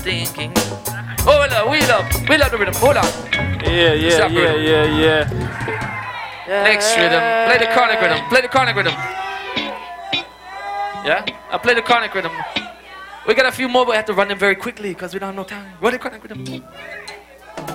thinking. Oh, we love the rhythm. Hold on. Yeah. Next rhythm. Play the chronic rhythm. Play the chronic rhythm. Yeah? I'll play the chronic rhythm. We got a few more, but we have to run them very quickly because we don't have no time. Run the chronic rhythm.